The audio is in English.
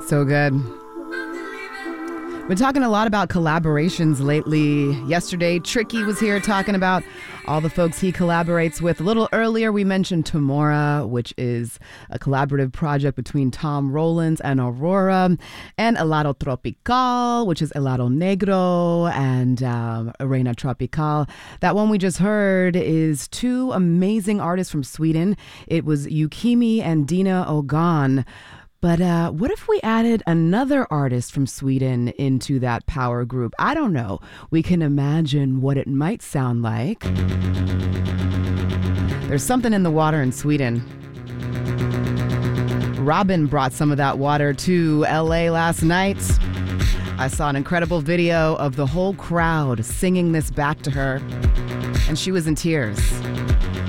So good. Been talking a lot about collaborations lately. Yesterday, Tricky was here talking about all the folks he collaborates with. A little earlier, we mentioned Tamora, which is a collaborative project between Tom Rowlands and Aurora, and Helado Tropical, which is Helado Negro, and Arena Tropical. That one we just heard is two amazing artists from Sweden. It was Yukimi and Dina Ogan. But what if we added another artist from Sweden into that power group? I don't know. We can imagine what it might sound like. There's something in the water in Sweden. Robin brought some of that water to LA last night. I saw an incredible video of the whole crowd singing this back to her, and she was in tears.